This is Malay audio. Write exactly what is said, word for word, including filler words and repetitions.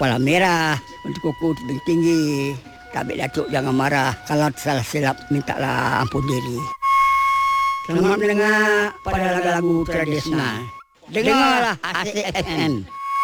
kepala merah, untuk kuku tebing tinggi. Tabik Datuk jangan marah, kalau salah silap mintalah ampun diri. Selamat mendengar pada lagu-lagu tradisional. Dengarlah A C F M.